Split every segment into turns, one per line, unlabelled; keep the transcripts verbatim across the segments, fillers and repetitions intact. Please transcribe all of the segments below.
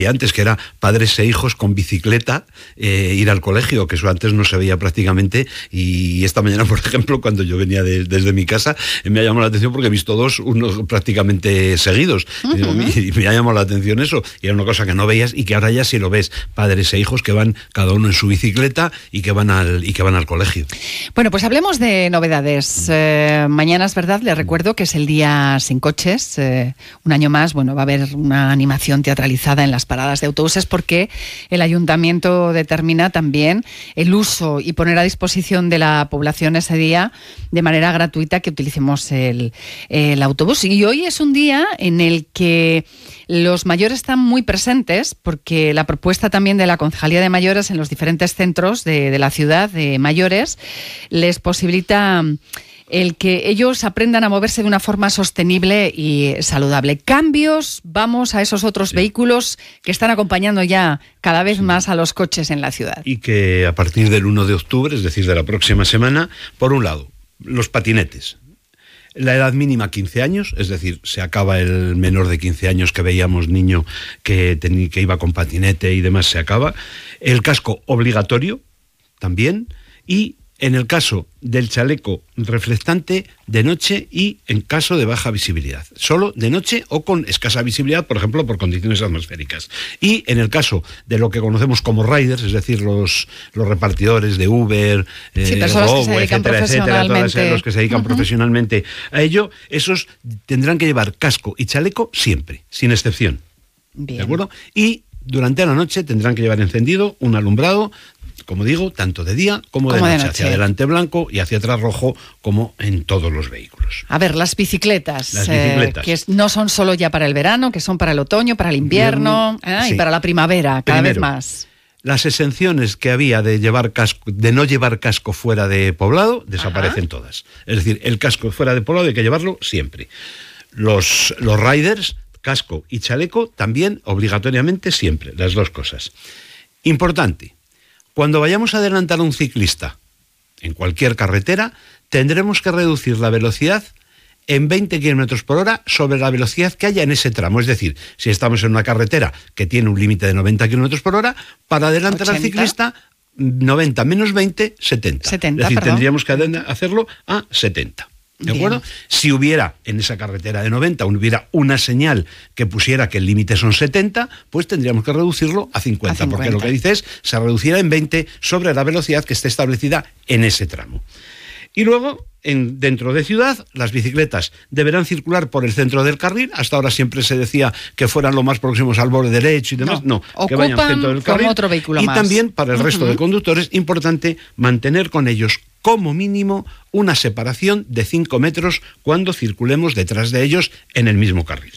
antes, que era padres e hijos con bicicleta, eh, ir al colegio, que eso antes no se veía prácticamente, y esta mañana, por ejemplo, cuando yo venía de, desde mi casa, eh, me ha llamado la atención porque he visto dos, unos prácticamente seguidos, uh-huh. y, y me ha llamado la atención eso, y era una cosa que no veías y que ahora ya sí lo ves, padres e hijos que van cada uno en su bicicleta y que van al, y que van al colegio.
Bueno, pues hablemos de novedades. Eh, mañana es verdad, les recuerdo que es el día sin coches, eh, un año más, bueno, va a haber una animación teatralizada en las paradas de autobuses porque el ayuntamiento determina también el uso y poner a disposición de la población ese día de manera gratuita que utilicemos el, el autobús. Y hoy es un día en el que los mayores están muy presentes porque la propuesta también de la Concejalía de Mayores en los diferentes centros de, de la ciudad de mayores les posibilita el que ellos aprendan a moverse de una forma sostenible y saludable. Cambios, vamos a esos otros sí. vehículos que están acompañando ya cada vez sí. más a los coches en la ciudad.
Y que a partir del uno de octubre, es decir, de la próxima semana, por un lado, los patinetes. La edad mínima quince años, es decir, se acaba el menor de quince años que veíamos niño que, ten, que iba con patinete y demás, se acaba. El casco obligatorio también, y en el caso del chaleco reflectante de noche y en caso de baja visibilidad. Solo de noche o con escasa visibilidad, por ejemplo, por condiciones atmosféricas. Y en el caso de lo que conocemos como riders, es decir, los, los repartidores de Uber,
sí,
eh, Robo, etcétera, etcétera, todos los que se dedican uh-huh. profesionalmente a ello, esos tendrán que llevar casco y chaleco siempre, sin excepción.
Bien.
¿De acuerdo? Y durante la noche tendrán que llevar encendido un alumbrado, como digo, tanto de día como, como de, noche, de noche, hacia adelante blanco y hacia atrás rojo, como en todos los vehículos.
A ver, las bicicletas,
las bicicletas.
Eh, que no son solo ya para el verano, que son para el otoño, para el invierno, invierno eh, sí. y para la primavera, cada Primero, vez más.
Las exenciones que había de llevar casco, de no llevar casco fuera de poblado, desaparecen Ajá. todas. Es decir, el casco fuera de poblado hay que llevarlo siempre. Los, los riders, casco y chaleco, también obligatoriamente siempre, las dos cosas. Importante. Cuando vayamos a adelantar a un ciclista en cualquier carretera, tendremos que reducir la velocidad en veinte kilómetros por hora sobre la velocidad que haya en ese tramo. Es decir, si estamos en una carretera que tiene un límite de noventa kilómetros por hora, para adelantar ochenta al ciclista, noventa menos veinte, setenta.
setenta,
es decir,
perdón.
tendríamos que hacerlo a setenta. ¿De acuerdo? Bien. Si hubiera en esa carretera de noventa, hubiera una señal que pusiera que el límite son setenta, pues tendríamos que reducirlo a cincuenta, a cincuenta, porque lo que dice es se reducirá en veinte sobre la velocidad que esté establecida en ese tramo. Y luego, en, dentro de ciudad, las bicicletas deberán circular por el centro del carril. Hasta ahora siempre se decía que fueran lo más próximos al borde derecho y demás. No,
no
que vayan al centro del carril.
Otro vehículo
y
más.
También para el
uh-huh.
resto de conductores, importante mantener con ellos como mínimo una separación de cinco metros cuando circulemos detrás de ellos en el mismo carril.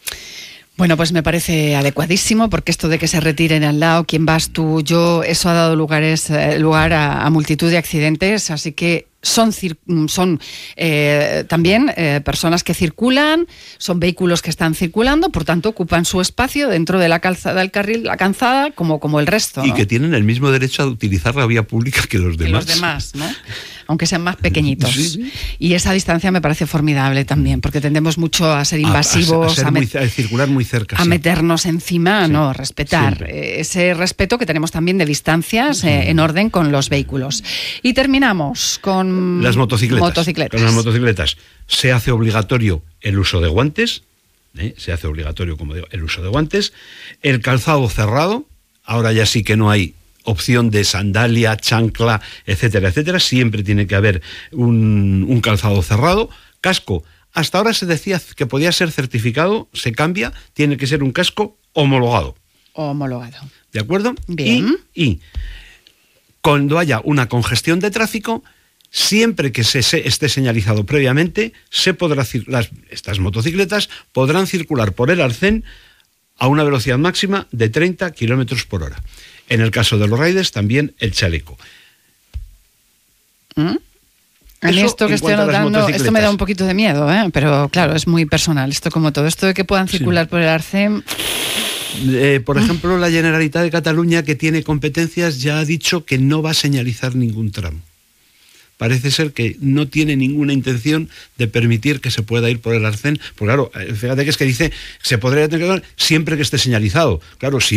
Bueno, pues me parece adecuadísimo, porque esto de que se retiren al lado, quién vas tú, yo, eso ha dado lugares, eh, lugar a, a multitud de accidentes, así que son, son eh, también eh, personas que circulan, son vehículos que están circulando, por tanto ocupan su espacio dentro de la calzada, el carril, la calzada, como, como el resto.
Y
¿no?
que tienen el mismo derecho a utilizar la vía pública que los demás.
Que los demás, ¿no? Aunque sean más pequeñitos.
Sí, sí.
Y esa distancia me parece formidable también, porque tendemos mucho a ser invasivos,
a, a, a, ser
a,
muy, a circular muy cerca.
A
sí.
meternos encima, sí, no, respetar.
Siempre.
Ese respeto que tenemos también de distancias sí. eh, en orden con los vehículos. Y terminamos con
las motocicletas.
motocicletas.
Con las motocicletas. Se hace obligatorio el uso de guantes, ¿eh? se hace obligatorio, como digo, el uso de guantes. El calzado cerrado, ahora ya sí que no hay opción de sandalia, chancla, etcétera, etcétera. Siempre tiene que haber un, un calzado cerrado. Casco, hasta ahora se decía que podía ser certificado, se cambia, tiene que ser un casco homologado.
Homologado.
¿De acuerdo?
Bien.
Y, y cuando haya una congestión de tráfico, siempre que se, se esté señalizado previamente, se podrá las, estas motocicletas podrán circular por el arcén a una velocidad máxima de treinta kilómetros por hora. En el caso de los riders, también el chaleco.
¿Mm? A mí esto que estoy anotando, esto me da un poquito de miedo, ¿eh? Pero claro, es muy personal. Esto como todo, esto de que puedan circular sí. por el arcén...
Eh, por ejemplo, la Generalitat de Cataluña, que tiene competencias, ya ha dicho que no va a señalizar ningún tramo. Parece ser que no tiene ninguna intención de permitir que se pueda ir por el arcén, porque claro, fíjate que es que dice, se podría tener siempre que esté señalizado. Claro, si